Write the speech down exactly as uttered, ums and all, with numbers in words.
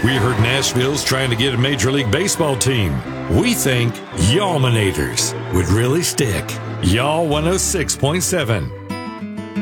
We heard Nashville's trying to get a Major League Baseball team. We think Y'all-minators would really stick. Y'all one oh six point seven.